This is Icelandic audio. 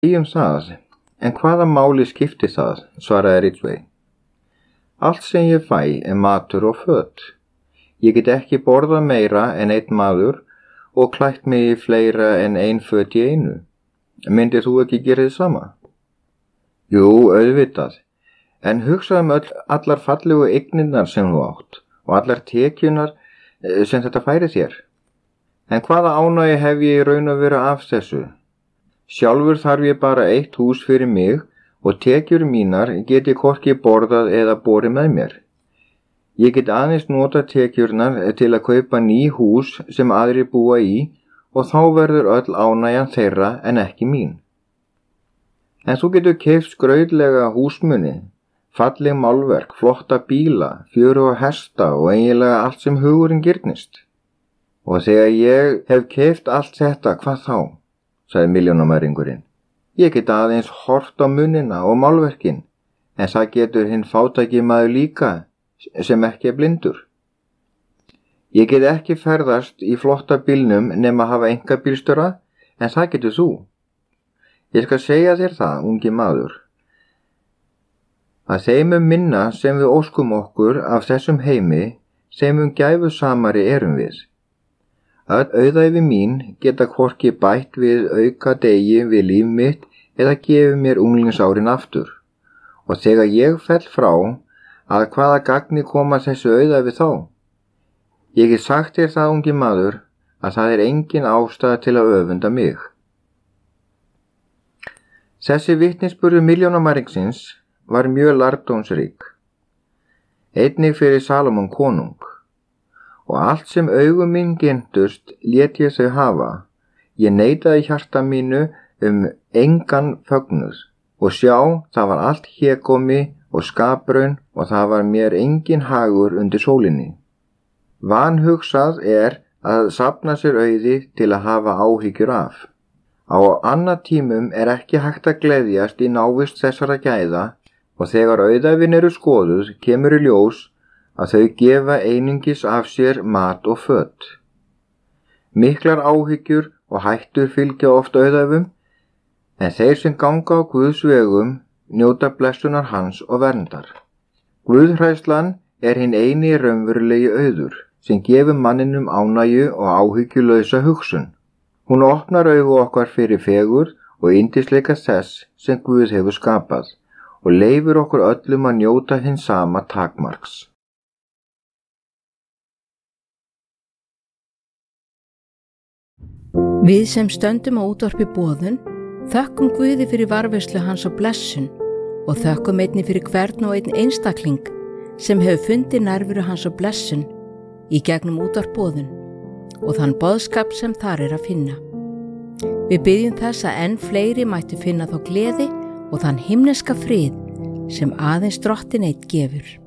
Það, en hvaða máli skiptir það, svaraði Ridgway. Allt sem ég fæ matur og föt. Ég get ekki borðað meira en einn maður og klætt mig í fleira en ein föt í einu. Myndir þú ekki gera þið sama? Jú, auðvitað, en hugsaðu allar fallegu eignirnar sem þú átt og allar tekjunar sem þetta færi þér. En hvaða ánægju hef ég í raun að vera af þessu? Sjálfur þarf ég bara eitt hús fyrir mig og tekjur mínar get ég hvorki borðað eða borið með mér. Ég get aðeins nota tekjurnar til að kaupa ný hús sem aðrir búa í og þá verður öll ánægjan þeirra en ekki mín. En þú getur keypt skrautlega húsmuni, falleg málverk, flotta bíla, fjöru og hesta og eiginlega allt sem hugurinn girnist. Og þegar ég hef keypt allt þetta, hvað þá? Sagði milljónamæringurinn. Ég get aðeins horft á munina og málverkin, en það getur hinn fátæki maður líka sem ekki blindur. Ég get ekki ferðast í flotta bílnum nema hafa einkabílstjóra, en það getur þú. Ég skal segja þér það, ungi maður, að þeim minna sem við óskum okkur af þessum heimi, þeim gæfusamari erum við. Öll auðæfi mín geta hvorki bætt við auka degi við líf mitt eða gefið mér unglingsárin aftur. Og þegar ég fell frá, að hvaða gagni koma þessu auðæfi þá? Ég get sagt þér það, ungi maður, að það engin ástæða til að öfunda mig. Þessi vitnisburður milljónamæringsins var mjög lærdómsrík, einnig fyrir Salómon konung. Og allt sem augum mín gentust lét ég þau hafa. Ég neitaði hjarta mínu engan fögnuð. Og sjá, það var allt hégómi og skapraun og það var mér engin hagur undir sólinni. Vanhugsað að safna sér auði til að hafa áhyggjur af. Á annað tímum ekki hægt að gleðjast í návist þessara gæða og þegar auðæfin eru skoðuð kemur í ljós að þau gefa einungis af sér mat og föt. Miklar áhyggjur og hættur fylgja oft auðæfum, en þeir sem ganga á Guðs vegum njóta blessunar hans og verndar. Guðhræðslan hinn eini raunverulegi auður, sem gefur manninum ánægju og áhyggjulausa hugsun. Hún opnar augu okkar fyrir fegur og yndisleika þess sem Guð hefur skapað og leyfir okkur öllum að njóta hins sama takmarks. Við sem stöndum á útvarpi boðun, þökkum Guði fyrir varðveislu hans og blessun og þökkum einnig fyrir hvern og einn einstakling sem hefur fundið nærveru hans og blessun í gegnum útvarp boðun og þann boðskap sem þar að finna. Við biðjum þess að enn fleiri mættu finna þá gleði og þann himneska frið sem aðeins Drottinn einn gefur.